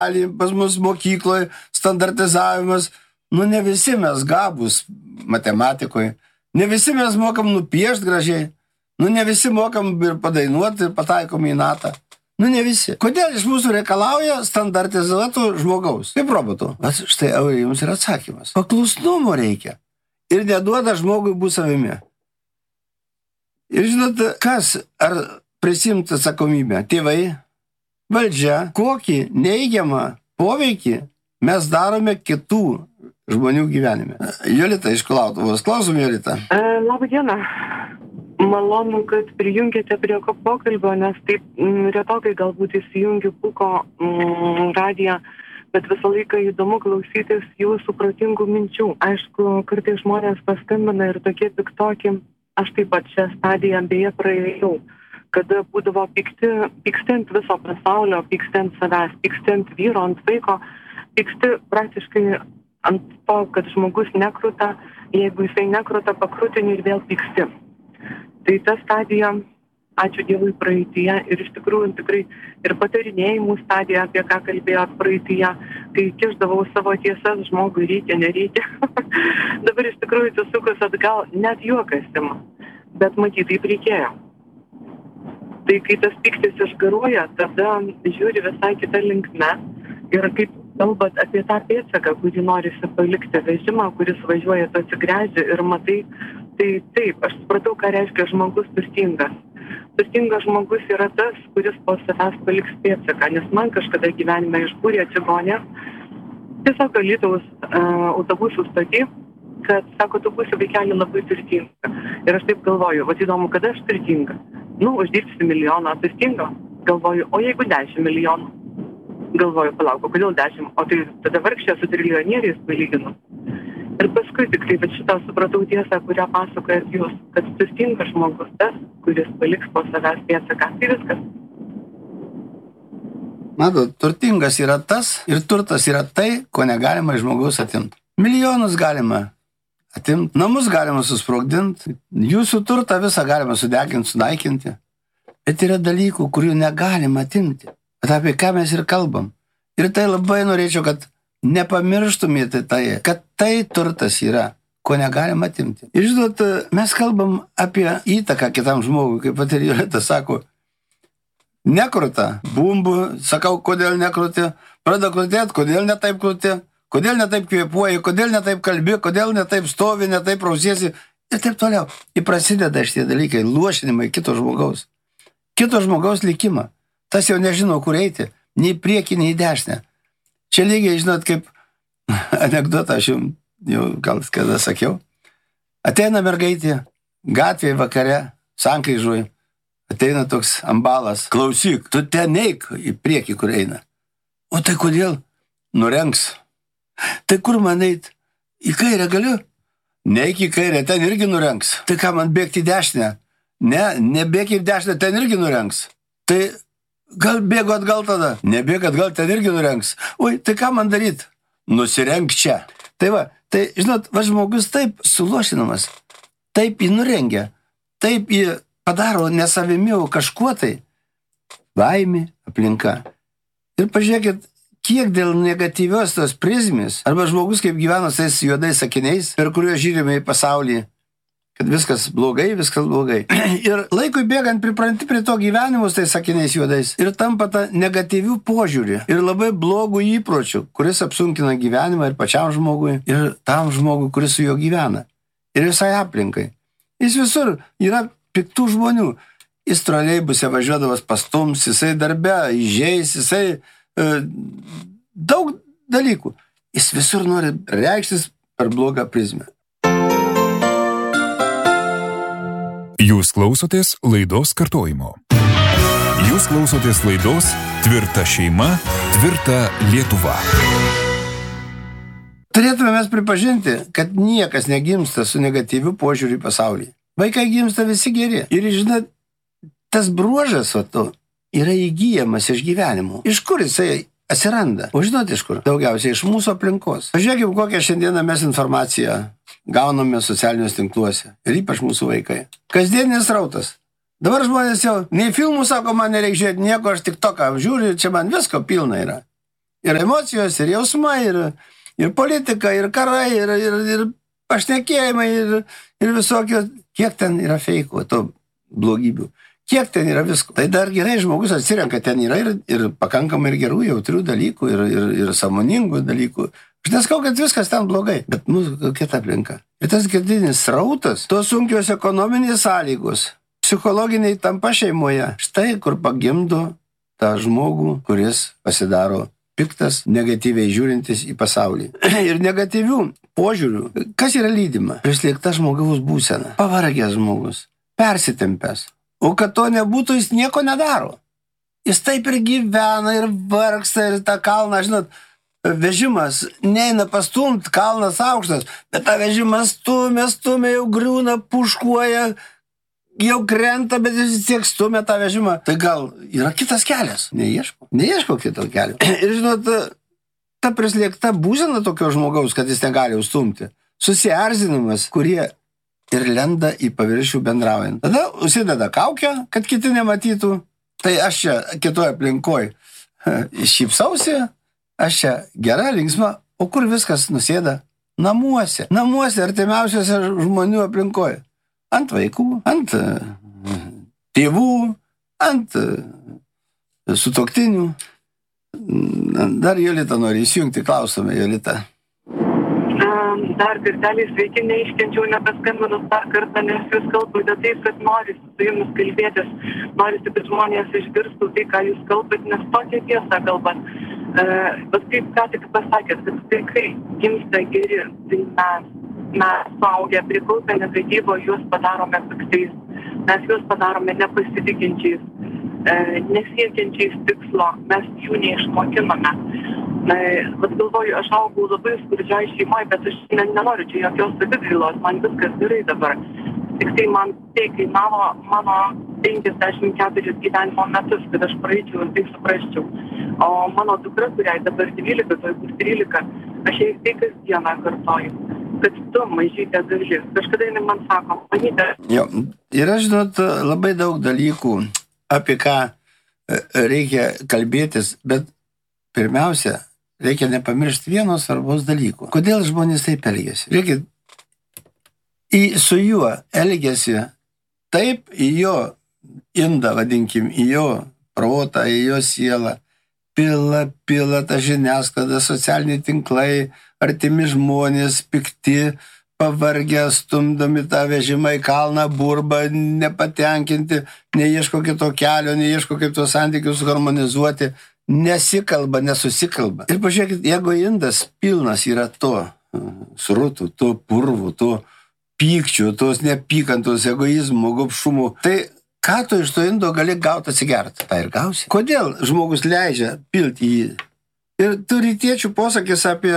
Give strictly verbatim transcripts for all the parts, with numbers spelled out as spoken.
pas mus mokykloje, standartizavimas. Nu, ne visi mes gabūs matematikoje. Ne visi mes mokam nupiešti gražiai. Nu, ne visi mokam ir padainuoti, ir pataikom į natą. Nu, ne visi. Kodėl iš mūsų reikalauja standartizuotų žmogaus? Kaip robotų. Bet štai, Aurė, jums yra atsakymas. Paklusnumo reikia. Ir neduoda žmogui būti savimi. Ir žinot, kas ar prisimti atsakomybę? Tėvai, valdžia, kokį neigiamą poveikį mes darome kitų žmonių gyvenime. Jolita iš Klautuvos. Klausom, Jolita. E, labą dieną. Malonu, kad prijungėte prie pokalbio, nes taip m, retokai galbūt įsijungiu Puko m, radiją, bet visą laiką įdomu klausytis jų supratingų minčių. Aišku, kartais žmonės paskambina ir tokie piktoki, aš taip pat šią stadiją beje praėjau, kada būdavo pikti, pyksti ant viso pasaulio, pyksti ant savęs, pyksti ant vyro, ant vaiko, pyksti praktiškai ant to, kad žmogus nekruta, jeigu jisai nekruta, pakrutini ir vėl pyksti. Tai ta stadija, ačiū Dievui, praeityje ir iš tikrųjų tikrai ir patarinėjimų stadija, apie ką kalbėjot praeityje, kai kišdavau savo tiesas žmogui reikia, nereikia. Dabar iš tikrųjų atsisukus atgal, net juokas ima, bet matyt, taip reikėjo. Tai kai tas pyktis išgaruoja, tada žiūri visai kitą linkme ir kaip kalbat apie tą pėdsaką, kurį norisi palikti vežimą, kuris važiuoja, tu atsigręži ir matai, tai taip, aš supratau, ką reiškia žmogus turtingas. Turtingas žmogus yra tas, kuris po savęs paliks pėdsaką, nes man kažkada gyvenime išbūrė čigonė, tiesiog Alytaus uh, autobusų stoty, kad, sako, tu būsi vaikelį labai turtinga. Ir aš taip galvoju, va įdomu, kada aš turtinga? Nu, uždirbsi milijoną, turtinga? Galvoju, o jeigu dešimt milijonų? Galvoju, palauk, kodėl dešimt? O tai tada vargšė su triljonieriais palyginu. Ir paskui tik tai, bet šitą supratau tiesą, kurią pasakojat jūs, kad turtingas žmogus tas, kuris paliks po savęs pėdsaką. Tai viskas. Matot, turtingas yra tas ir turtas yra tai, ko negalima iš žmogaus atimti. Milijonus galima atimti, namus galima susprogdinti, jūsų turtą visą galima sudeginti, sunaikinti. Bet yra dalykų, kurių negalima atimti. Bet apie ką mes ir kalbam. Ir tai labai norėčiau, kad nepamirštumėte tai, kad tai turtas yra, ko negalima atimti. Ir žinot, mes kalbam apie įtaką kitam žmogui, kaip pat ir Jolita sako, nekruta, bumbu, sakau, kodėl nekruti, pradeda krutėti, kodėl netaip kruti, kodėl netaip kvėpuoji, kodėl netaip kalbi, kodėl netaip stovi, netaip rausiesi ir taip toliau. Ir prasideda šitie dalykai, luošinimai kito žmogaus. Kito žmogaus likimą. Tas jau nežino, kur eiti, nei prieki, nei dešinę. Čia lygiai, žinot, kaip anekdotą aš jums jau gal kada sakiau. Ateina mergaitė, gatvėje vakare, sankryžoje, ateina toks ambalas. Klausyk, tu ten eik į priekį, kur eina. O tai kodėl? Nurengs. Tai kur man eit? Į kairę galiu? Neik į kairę, ten irgi nurengs. Tai ką, man bėgti į dešinę? Ne, nebėk į dešinę, ten irgi nurengs. Tai gal bėgo atgal tada? Nebėg atgal, ten irgi nurengs. Oi, tai ką man daryt? Nusirenk čia. Tai va, tai, žinot, va žmogus taip suluošinamas, taip jį nurengia, taip jį padaro nesavimi, o kažkuo tai. Baimė, aplinka. Ir pažiūrėkit, kiek dėl negatyvios tos prizmės, arba žmogus kaip gyvena tais juodais sakiniais, per kuriuos žiūrime į pasaulį, kad viskas blogai, viskas blogai. Ir laikui bėgant pripranti prie to gyvenimus tais sakiniais juodais ir tampa ta negatyvių požiūrį ir labai blogų įpročių, kuris apsunkina gyvenimą ir pačiam žmogui, ir tam žmogui, kuris su juo gyvena. Ir visai aplinkai. Jis visur yra piktų žmonių. Jis troleibuse važiuodavas pastums, jisai darbe, įžeis, jisai e, daug dalykų. Jis visur nori reikštis per blogą prizmę. Jūs klausotės laidos kartojimo. Jūs klausotės laidos Tvirta šeima, tvirta Lietuva. Turėtume mes pripažinti, kad niekas negimsta su negatyviu požiūriu į pasaulį. Vaikai gimsta visi geri. Ir žinot, tas bruožas va to yra įgyjamas iš gyvenimo. Iš kur jisai atsiranda? O žinot iš kur? Daugiausiai iš mūsų aplinkos. Pažiūrėkime, kokią šiandieną mes informaciją gauname socialiniuose tinkluose. Ir ypač mūsų vaikai. Kasdieninis rautas. Dabar žmonės jau, nei filmų sako, man nereikia žiūrėti nieko, aš tik toką žiūriu, čia man visko pilna yra. Ir emocijos, ir jausmai, ir, ir politika, ir karai, ir, ir, ir pašnekėjimai, ir, ir visokio, kiek ten yra feiko, to blogybių. Kiek ten yra visko. Tai dar gerai žmogus atsirenka, ten yra ir, ir pakankamai ir gerų, jautrių dalykų, ir, ir, ir sąmoningų dalykų. Aš neskau, kad viskas ten blogai, bet mūsų kokia ta aplinka. Ir tas girdinis srautas, tos sunkios ekonominės sąlygos, psichologiniai tampa šeimoje. Štai kur pagimdo tą žmogų, kuris pasidaro piktas, negatyviai žiūrintis į pasaulį. Ir negatyvių požiūrių. Kas yra lydima? Prislėgta žmogaus būsena. Pavargęs žmogus. Persitempęs. O kad to nebūtų, jis nieko nedaro. Jis taip ir gyvena, ir vargsta, ir tą kalną, žinot, vežimas neina pastumt, kalnas aukštas, bet tą vežimą stumė, stumė, jau griūna, puškuoja, jau krenta, bet jis tiek stumė tą vežimą. Tai gal yra kitas kelias? Neieško. Neieško kito kelio. Ir žinot, ta prislėgta būsena tokio žmogaus, kad jis negali užstumti. Susierzinimas, kurie ir lenda į paviršių bendraujant. Tada užsideda kaukę, kad kiti nematytų. Tai aš čia kitoj aplinkoj šypsausi, aš čia gera, linksma, o kur viskas nusėda? Namuose. Namuose, artimiausiose žmonių aplinkoj. Ant vaikų, ant tėvų, ant sutuoktinių. Dar Jolita nori įsijungti, klausome, Jolita. Dar kartelį sveiki, neiškenčiau, nepaskambinus dar kartą, nes jūs kalbate taip, kad norisi su jumis kalbėtis, norisi, kad žmonės išgirstų tai, ką jūs kalbat, nes tokia tiesa kalbat. Bet kaip ką tik pasakėt, kad vaikai gimsta geri, tai mes, mes suaugę prikaupę negatyvo, juos padarome piktais, mes juos padarome nepasitikinčiais, nesiekiančiais tikslo, mes jų neišmokiname. Na, vat galvoju, aš augau labai skurdžioj šeimoje, bet aš ne, nenoriu čia jokios savigailos, man viskas gerai dabar. Tik tai man tai kainavo mano penkiasdešimt keturis gyvenimo metus, kad aš praeičiau ir taip suprasčiau. O mano dukra, kuriai dabar dvylika, tai bus trylika, aš jai tai kasdieną kartoju, kad tu mažytė gali. Kažkada jinai man sako, manytė. Jo, yra, žinot, labai daug dalykų, apie ką reikia kalbėtis, bet pirmiausia, reikia nepamiršti vieno svarbos dalyko. Kodėl žmonės taip elgiasi? Reikia į, su juo elgiasi taip į jo indą, vadinkim, į jo protą, į jo sielą. Pila, pila ta žiniasklaida, socialiniai tinklai, artimi žmonės, pikti, pavargę, stumdami tą vežimą į kalną, burba, nepatenkinti, neieško kito kelio, neieško kaip tos santykius harmonizuoti. Nesikalba, nesusikalba. Ir pažiūrėkit, jeigu indas pilnas yra to srutų, to purvų, to pykčių, tos neapykantos, egoizmų, gobšumų, tai ką tu iš to indo gali gauti atsigerti? Tai ir gausi. Kodėl žmogus leidžia pilti jį? Ir turi tėčių posakis apie,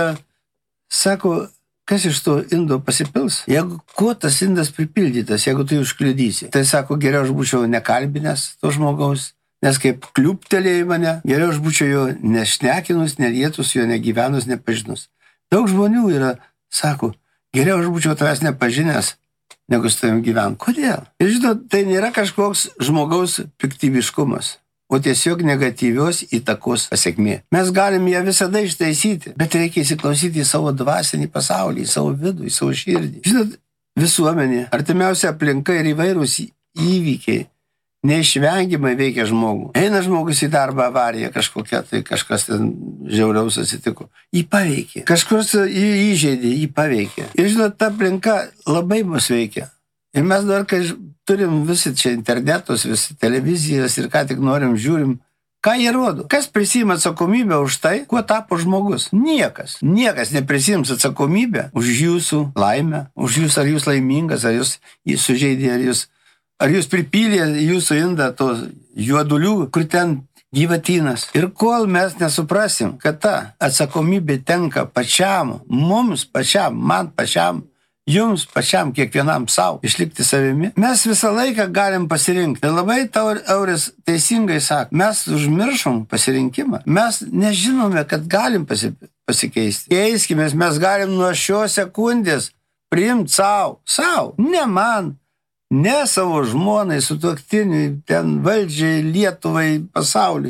sako, kas iš to indo pasipils? Jeigu kuo tas indas pripildytas, jeigu tu jį užkliudysi, tai sako, geriau aš būčiau nekalbinęs to žmogaus, nes kaip kliuptelėjai mane, geriau aš būčiau jo nešnekinus, nelietus, jo negyvenus, nepažinus. Daug žmonių yra, sako, geriau aš būčiau tavęs nepažinęs, negu su tavim gyvent. Kodėl? Ir žinot, tai nėra kažkoks žmogaus piktybiškumas, o tiesiog negatyvios įtakos pasekmė. Mes galim ją visada ištaisyti, bet reikia įsiklausyti į savo dvasinį pasaulį, į savo vidų, į savo širdį. Žinot, visuomenė, artimiausia aplinka ir įvairūs įvykiai neišvengiamai veikia žmogų. Eina žmogus į darbą, avariją kažkokia, tai kažkas ten žiauriaus atsitiko. Jį paveikė. Kažkurs jį įžeidė, jį paveikė. Ir žinot, ta aplinka labai mus veikia. Ir mes dar, kai turim visi čia internetus, visi televizijas ir ką tik norim, žiūrim, ką jie rodo. Kas prisima atsakomybę už tai, kuo tapo žmogus? Niekas. Niekas neprisims atsakomybę už jūsų laimę, už jūs, ar jūs laimingas, ar jūs jį sužeidė, ar jūs Ar jūs pripylė jūsų indą to juodulių, kur ten gyvatynas. Ir kol mes nesuprasim, kad ta atsakomybė tenka pačiam, mums pačiam, man pačiam, jums pačiam, kiekvienam savo, išlikti savimi, mes visą laiką galim pasirinkti. Ir labai Auris teisingai sako, mes užmiršom pasirinkimą. Mes nežinome, kad galim pasi, pasikeisti. Keiskimės, mes galim nuo šios sekundės priimti savo, savo, ne man. Ne savo žmonai, sutuoktiniui, ten valdžiai, Lietuvai, pasauliui.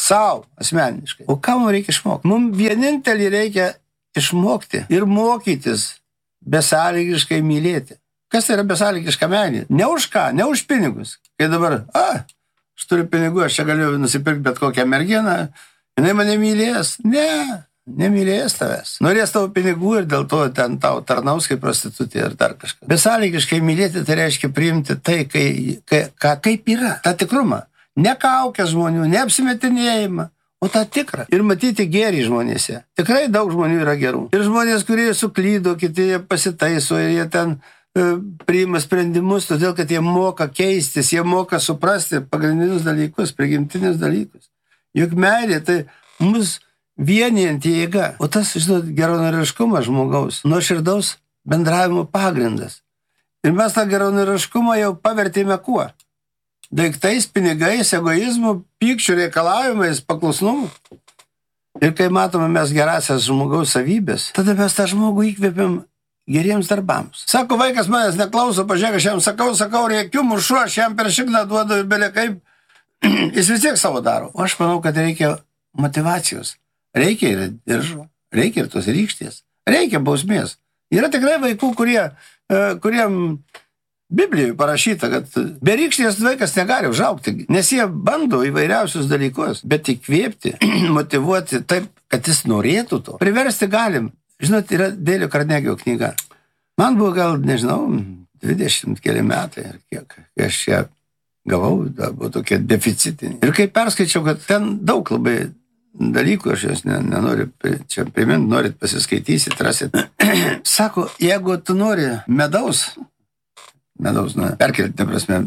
Sau, asmeniškai. O ką mums reikia išmokti? Mums vienintelį reikia išmokti ir mokytis besąlygiškai mylėti. Kas tai yra besąlygiška meilė? Ne už ką, ne už pinigus. Kai dabar, a, aš turiu pinigų, aš čia galiu nusipirkti bet kokią merginą, jinai mane mylės. Ne, nemylės tavęs. Norės tavo pinigų ir dėl to ten tau tarnaus kaip prostitutė ir dar kažką. Besąlygiškai mylėti tai reiškia priimti tai, kai, kai, ką, kaip yra, tą tikrumą. Ne kaukę žmonių, ne apsimetinėjimą, o tą tikrą. Ir matyti gėrį žmonėse. Tikrai daug žmonių yra gerų. Ir žmonės, kurie suklydo, kiti jie pasitaiso ir jie ten e, priima sprendimus, todėl kad jie moka keistis, jie moka suprasti pagrindinius dalykus, prigimtinius dalykus. Juk meilė tai mus vienijanti jėga. O tas, žinot, geranoriškumas žmogaus, nuoširdaus bendravimo pagrindas. Ir mes tą geranoriškumą jau pavertėme kuo? Daiktais, pinigais, egoizmu, pykčių reikalavimais, paklusnumu. Ir kai matome mes gerasias žmogaus savybės, tada mes tą žmogų įkvėpiam geriems darbams. Sako, vaikas manęs neklauso, pažiūrėk, aš jam sakau, sakau, rėkiu, mušu, aš jam per šikną duodu ir belė kaip, jis vis tiek savo daro. O aš manau, kad reikia motivacijos. Reikia ir diržo, reikia ir tos rykštės, reikia bausmės. Yra tikrai vaikų, kurie, kuriem Biblijoje parašyta, kad be rykštės vaikas negali užaugti, nes jie bando įvairiausius dalykus, bet įkvėpti, motivuoti taip, kad jis norėtų to. Priversti galim. Žinot, yra Dėlio Karnegio knyga. Man buvo gal, nežinau, dvidešimt keli metai, ar kiek, kai aš ją gavau, da, buvo tokie deficitiniai. Ir kai perskaičiau, kad ten daug labai dalykų, aš jos nenoriu čia priminti, norit pasiskaitysit, rasit. Sako, jeigu tu nori medaus, medaus, nu, perkelti, prasme,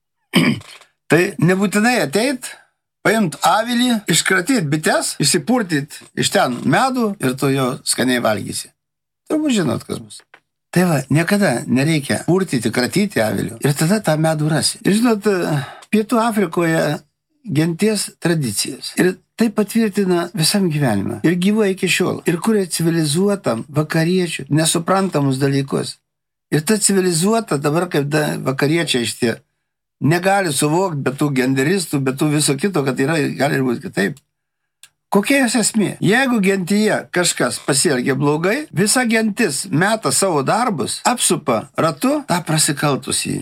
tai nebūtinai ateit, paimt avilį, iškratyti bites, išsipurtyti iš ten medų ir tu jo skaniai valgysi. Turbūt žinot, kas bus. Tai va, niekada nereikia purtyti, kratyti avilių ir tada tą medų rasi. Ir žinot, Pietų Afrikoje genties tradicijas. Ir tai patvirtina visam gyvenimą. Ir gyvuoja iki šiol. Ir kuria civilizuotam vakariečių nesuprantamus dalykus. Ir ta civilizuota dabar kaip da, vakariečiai šitie negali suvokti be tų genderistų, be tų viso kito, kad yra, gali būti kitaip. Kokia jos esmė? Jeigu gentyje kažkas pasielgia blogai, visa gentis meta savo darbus, apsupa ratu tą prasikaltusį.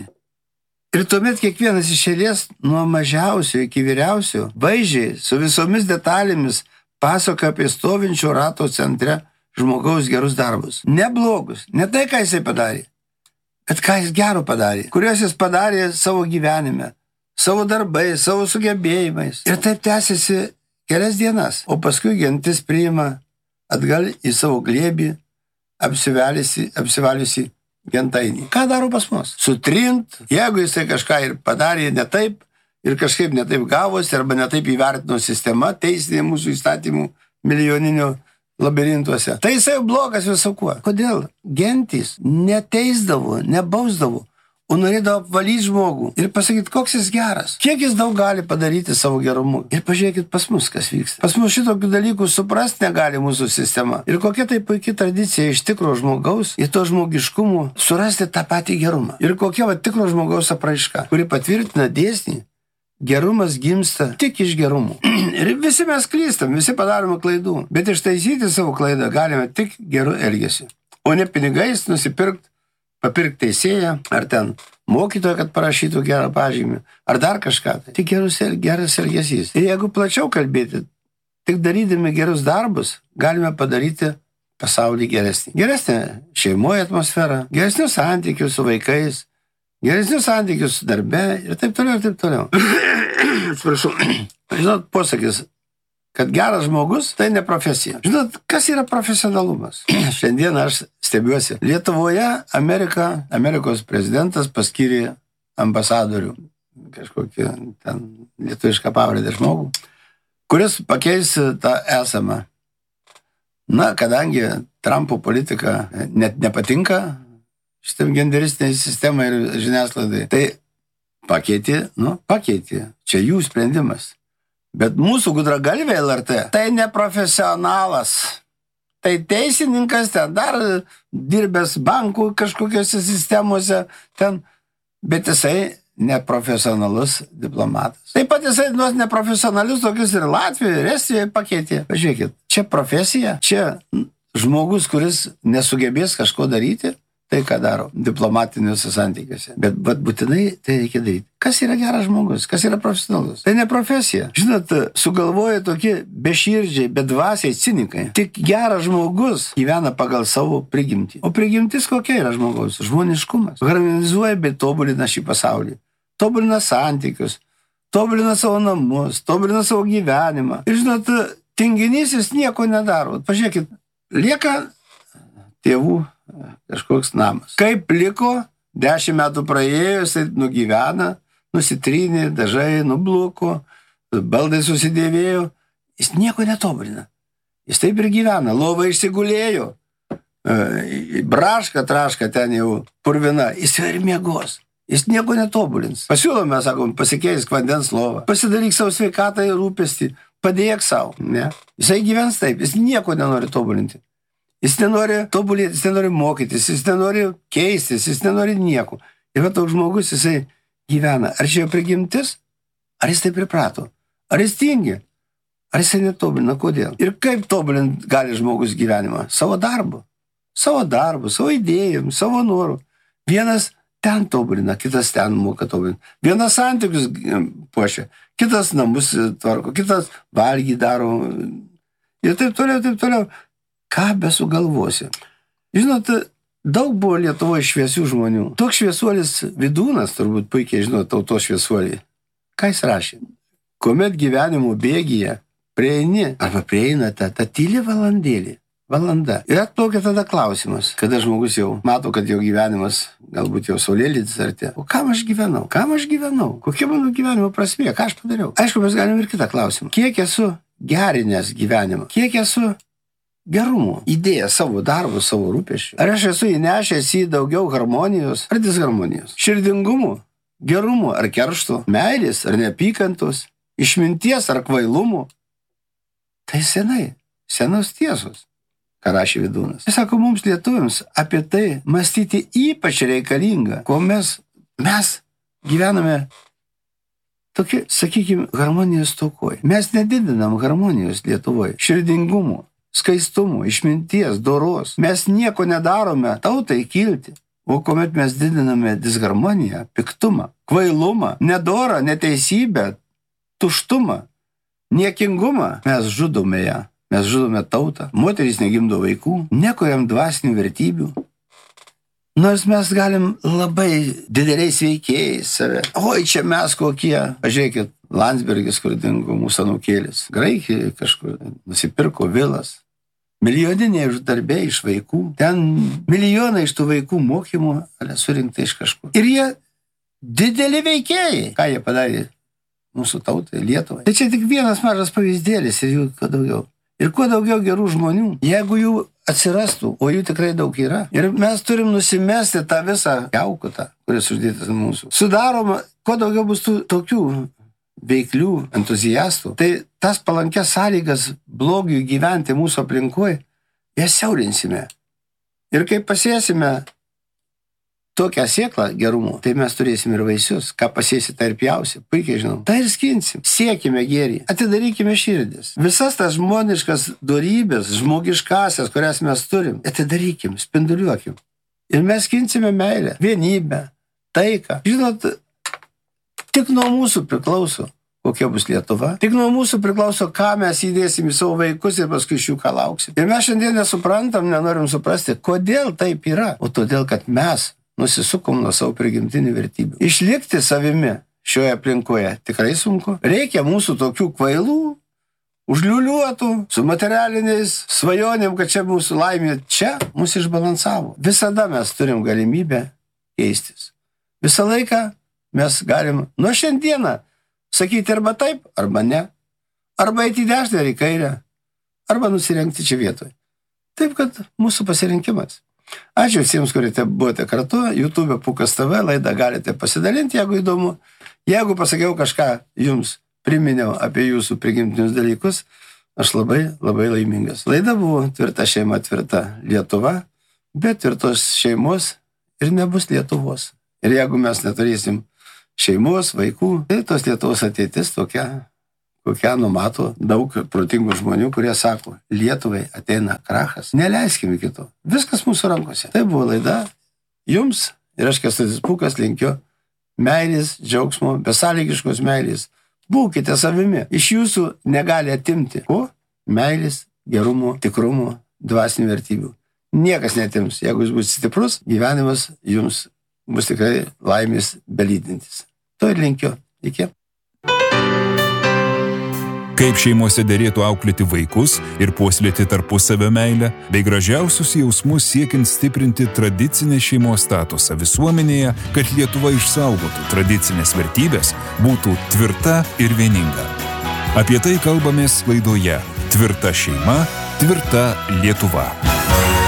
Ir tuomet kiekvienas iš eilės nuo mažiausio iki vyriausio vaizdžiai su visomis detalėmis pasakoja apie stovinčio rato centre žmogaus gerus darbus. Ne blogus, ne tai, ką jisai padarė, bet ką jis gero padarė, kuriuos jis padarė savo gyvenime, savo darbais, savo sugebėjimais. Ir taip tęsiasi kelias dienas, o paskui gentis priima atgal į savo glėbį apsivaliusi, apsivaliusi gentainį. Ką daro pas mus? Sutrint, jeigu jisai kažką ir padarė ne taip, ir kažkaip ne taip gavosi, arba ne taip įvertino sistema, teisinė mūsų įstatymų milijoninio labirintuose. Tai jisai blogas visokuo. Kodėl? Gentys neteisdavo, nebausdavo, o norėdavo apvalyti žmogų ir pasakyti, koks jis geras. Kiek jis daug gali padaryti savo gerumu. Ir pažiūrėkit pas mus, kas vyksta. Pas mus šitokių dalykų suprasti negali mūsų sistema. Ir kokia tai puikia tradicija iš tikro žmogaus, į to žmogiškumų surasti tą patį gerumą. Ir kokia va tikro žmogaus apraiška, kuri patvirtina dėsnį. Gerumas gimsta tik iš gerumų. Ir visi mes klystam, visi padarome klaidų. Bet ištaisyti savo klaidą galime tik geru elgesiu. O ne pinigais nusipirkti, papirkti teisėją, ar ten mokytoją, kad parašytų gerą pažymį, ar dar kažką. Tai tik gerus, geras elgesys. Ir jeigu plačiau kalbėti, tik darydami gerus darbus, galime padaryti pasaulį geresnį. Geresnę šeimoje atmosferą, geresnius santykius su vaikais, geresnius santykius darbe ir taip toliau, ir taip toliau. Atsiprašau. Žinot, posakis, kad geras žmogus tai ne profesija. Žinot, kas yra profesionalumas? Šiandien aš stebiuosi. Lietuvoje Amerika, Amerikos prezidentas paskyrė ambasadorių, kažkokį ten lietuvišką pavardę žmogų, kuris pakeis tą esamą. Na, kadangi Trumpo politika net nepatinka šitam genderistiniai sistemai ir žiniasklaidai. Tai pakeitė, nu, pakeitė. Čia jų sprendimas. Bet mūsų gudragalviai L R T, tai ne profesionalas. Tai teisininkas ten dar dirbęs bankų kažkokiose sistemose ten. Bet jisai neprofesionalus diplomatas. Taip pat jisai nuos neprofesionalius tokius ir Latvijoje, ir Estijoje pakeitė. Pažiūrėkit, čia profesija, čia žmogus, kuris nesugebės kažko daryti, tai ką daro diplomatiniuose santykiuose. Bet, bet būtinai tai reikia daryti. Kas yra geras žmogus? Kas yra profesionalus? Tai ne profesija. Žinot, sugalvoja tokie beširdžiai, bedvasiai cinikai. Tik geras žmogus gyvena pagal savo prigimtį. O prigimtis kokia yra žmogaus? Žmoniškumas. Harmonizuoja bei tobulina šį pasaulį. Tobulina santykius, tobulina savo namus, tobulina savo gyvenimą. Ir žinot, tinginys jis nieko nedaro. Pažiūrėkit, lieka tėvų kažkoks namas. Kaip liko, dešimt metų praėjo, jisai nugyvena, nusitrynė, dažai nubluko, baldai susidėvėjo, jis nieko netobulina. Jis taip ir gyvena, lova išsigulėjo, braška, traška ten jau purvina, jis ir miegos. Jis nieko netobulins. Pasiūlome, sakom, pasikeisk vandens lovą, pasidaryk savo sveikatą ir rūpestį, padėk savo. Ne? Jisai gyvens taip, jis nieko nenori tobulinti. Jis nenori tobulėti, jis nenori mokytis, jis nenori keistis, jis nenori nieko. Ir va toks žmogus, jisai gyvena. Ar čia jo prigimtis? Ar jis tai priprato? Ar jis tingi? Ar jisai netobulina? Kodėl? Ir kaip tobulinti gali žmogus gyvenimą? Savo darbu. Savo darbu, savo idėjom, savo noru. Vienas ten tobulina, kitas ten moka tobulinti. Vienas santykius puošia, kitas namus tvarko, kitas valgį daro. Ir taip toliau, taip toliau. Ką besugalvosi. Žinot, daug buvo Lietuvoje šviesių žmonių. Toks šviesuolis Vidūnas, turbūt puikiai žinot, tautos šviesuolį. Ką jis rašė? Kuomet gyvenimo bėgyje prieini, arba prieina ta, ta tyli valandėlį, valanda. Ir atplaukia tada klausimas, kada žmogus jau mato, kad jo gyvenimas galbūt jau saulėlydis artė. O kam aš gyvenau? Kam aš gyvenau? Kokia mano gyvenimo prasmė? Ką aš padariau? Aišku, mes galim ir kitą klausimą. Kiek esu gerinęs gyvenimą? Kiek esu gerumo, idėja savo darbo, savo rūpesčių? Ar aš esu įnešęs į daugiau harmonijos ar disharmonijos? Širdingumo, gerumo ar keršto, meilės ar neapykantos, išminties ar kvailumo? Tai senai, senos tiesos, ką rašė Vidūnas. Jis sako, mums lietuviams apie tai mąstyti ypač reikalinga, ko mes, mes gyvename tokie, sakykime, harmonijos stokoj. Mes nedidinam harmonijos Lietuvoje, širdingumo, skaistumo, išminties, doros. Mes nieko nedarome tautai kilti. O kuomet mes didiname disharmoniją, piktumą, kvailumą, nedorą, neteisybę, tuštumą, niekingumą, mes žudome ją. Mes žudome tautą. Moterys negimdo vaikų, nekuriam dvasinių vertybių. Nors mes galim labai dideliais veikėjais save. Oi, čia mes kokie. Pažiūrėkit, Landsbergis, kur dingo mūsų anūkėlis. Graikijoje kažkur nusipirko vilas. Milijoniniai uždarbiai iš vaikų. Ten milijonai iš tų vaikų mokymų surinkta iš kažkur. Ir jie dideli veikėjai. Ką jie padarė mūsų tautai, Lietuvai? Tai čia tik vienas mažas pavyzdėlis ir jų kuo daugiau. Ir kuo daugiau gerų žmonių, jeigu jų atsirastų, o jų tikrai daug yra. Ir mes turim nusimesti tą visą kiaukutą, kuris uždėtas mūsų. Sudaroma, kuo daugiau bus tų tokių veiklių entuziastų, tai tas palankės sąlygas blogiui gyventi mūsų aplinkoje, jas siaurinsime. Ir kai pasėsime tokią sėklą gerumo, tai mes turėsime ir vaisius. Ką pasėsi, tai ir pjausi. Puikiai žinom. Tai ir skinsim. Siekime gėrį. Atidarykime širdis. Visas tas žmoniškas dorybės, žmogiškasias, kurias mes turim, atidarykim, spinduliuokim. Ir mes skinsime meilę, vienybę, taiką. Žinot, tik nuo mūsų priklauso, kokia bus Lietuva. Tik nuo mūsų priklauso, ką mes įdėsim į savo vaikus ir paskui iš jų ką lauksim. Ir mes šiandien nesuprantam, nenorim suprasti, kodėl taip yra. O todėl, kad mes nusisukom nuo savo prigimtinių vertybių. Išlikti savimi šioje aplinkoje tikrai sunku. Reikia mūsų tokių kvailų, užliuliuotų, su materialiniais svajonėm, kad čia mūsų laimė. Čia mūsų išbalansavo. Visada mes turim galimybę keistis. Visą laiką mes galim nuo šiandieną sakyti arba taip, arba ne. Arba eiti į dešinę ar į kairę, arba nusirengti čia vietoje. Taip, kad mūsų pasirinkimas. Ačiū visiems, kurie buvote kartu. YouTube Pukas T V laidą galite pasidalinti, jeigu įdomu. Jeigu pasakiau kažką jums, priminiau apie jūsų prigimtinius dalykus, aš labai, labai laimingas. Laida buvo Tvirta šeima, tvirta Lietuva, bet tvirtos šeimos ir nebus Lietuvos. Ir jeigu mes neturėsim šeimos, vaikų. Tai tos Lietuvos ateitis tokia, kokią numato daug protingų žmonių, kurie sako, Lietuvai ateina krachas, neleiskim kito. Viskas mūsų rankose. Tai buvo laida jums ir aš Kęstutis Pūkas linkiu meilės, džiaugsmo, besąlygiškos meilės. Būkite savimi. Iš jūsų negali atimti. Ko? Meilės, gerumo, tikrumo, dvasinių vertybių. Niekas netims. Jeigu jūs būsite stiprus, gyvenimas jums bus tikrai laimės belydintis. To ir linkiu. Iki. Kaip šeimose derėtų auklėti vaikus ir puoselėti tarpusavio meilę, bei gražiausius jausmus siekiant stiprinti tradicinę šeimos statusą visuomenėje, kad Lietuva išsaugotų tradicinės vertybės, būtų tvirta ir vieninga. Apie tai kalbamės laidoje Tvirta šeima, tvirta Lietuva.